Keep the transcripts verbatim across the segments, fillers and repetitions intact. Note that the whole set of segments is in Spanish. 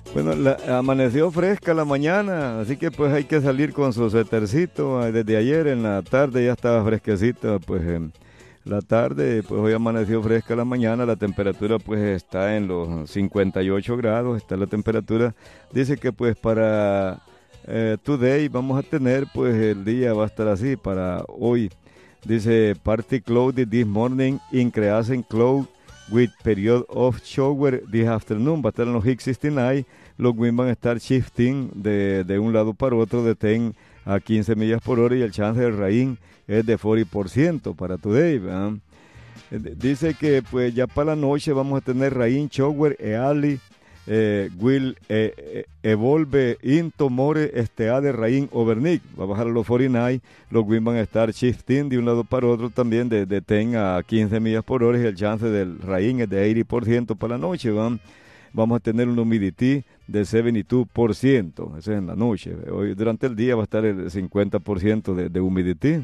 Bueno, la, amaneció fresca la mañana, así que pues hay que salir con su suétercito. Desde ayer en la tarde ya estaba fresquecita, pues en la tarde, pues hoy amaneció fresca la mañana, la temperatura pues está en los cincuenta y ocho grados, está la temperatura. Dice que pues para eh, today vamos a tener, pues el día va a estar así para hoy. Dice, party cloudy this morning, increasing cloud with period of shower this afternoon. Va a estar en los Higgs sesenta y nueve. Los winds van a estar shifting de, de un lado para otro de diez a quince millas por hora y el chance de rain es de cuarenta por ciento para today, ¿verdad? Dice que pues ya para la noche vamos a tener rain, shower, early, eh, will eh, eh, evolve into more estea de rain overnight. Va a bajar a los cuarenta y nueve. Los winds van a estar shifting de un lado para otro también de, de diez a quince millas por hora y el chance del rain es de ochenta por ciento para la noche, ¿verdad? Vamos a tener un humidity de setenta y dos por ciento, eso es en la noche. Hoy durante el día va a estar el cincuenta por ciento de, de humidity.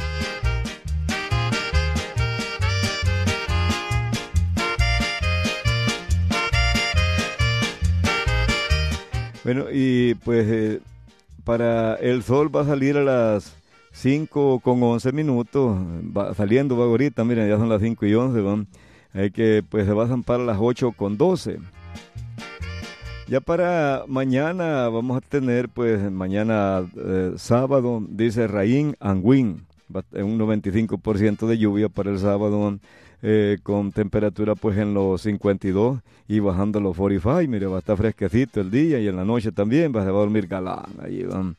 Bueno, y pues eh, para el sol va a salir a las cinco con once minutos, va, saliendo va ahorita, miren, ya son las cinco y once, ¿van? Hay que, pues se va a zampar a las ocho con doce. Ya para mañana vamos a tener, pues mañana eh, sábado, dice rain and wind, un noventa y cinco por ciento de lluvia para el sábado, eh, con temperatura pues en los cincuenta y dos y bajando a los cuarenta y cinco. Mire, va a estar fresquecito el día y en la noche también va, se va a dormir galán. Allí van.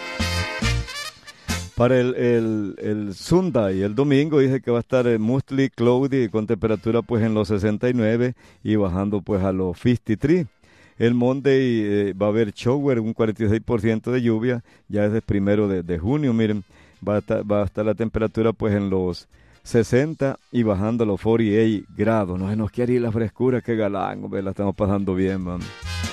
Para el, el, el Sunday, el domingo, dice que va a estar mostly cloudy con temperatura pues en los sesenta y nueve y bajando pues a los cincuenta y tres. El Monday eh, va a haber shower, un cuarenta y seis por ciento de lluvia, ya es el primero de, de junio, miren, va a, estar, va a estar la temperatura pues en los sesenta y bajando a los cuarenta y ocho grados. No se nos quiere ir la frescura, qué galán, hombre, la estamos pasando bien, man.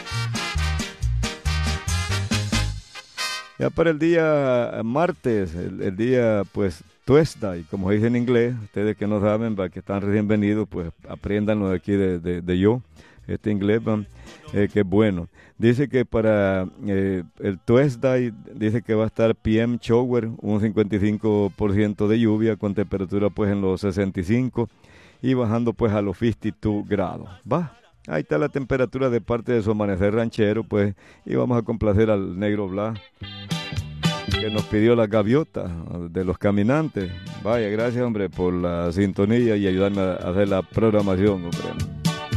Ya para el día martes, el, el día pues Tuesday, como dice en inglés, ustedes que no saben, para que están recién venidos, pues apréndanlo de aquí de, de, de yo. Este inglés, eh, que es bueno. Dice que para eh, el Tuesday, dice que va a estar P M shower, un cincuenta y cinco por ciento de lluvia, con temperatura pues en los sesenta y cinco y bajando pues a los cincuenta y dos grados. Va, ahí está la temperatura de parte de su amanecer ranchero, pues, y vamos a complacer al Negro Blas, que nos pidió la gaviota de los caminantes. Vaya, gracias, hombre, por la sintonía y ayudarme a hacer la programación, hombre.